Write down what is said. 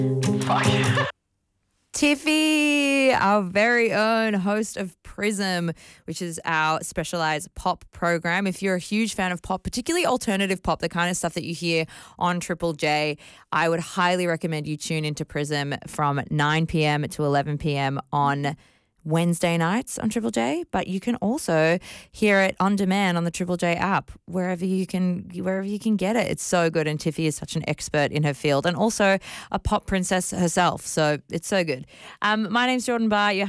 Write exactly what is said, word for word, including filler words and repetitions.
Tiffy, our very own host of Prism, which is our specialized pop program. If you're a huge fan of pop, particularly alternative pop, the kind of stuff that you hear on Triple J, I would highly recommend you tune into Prism from nine p.m. to eleven p.m. on Wednesday nights on Triple J, but you can also hear it on demand on the Triple J app wherever you can wherever you can get it. It's so good, and Tiffy is such an expert in her field and also a pop princess herself, so it's so good. Um, my name's Jordan Barr. You're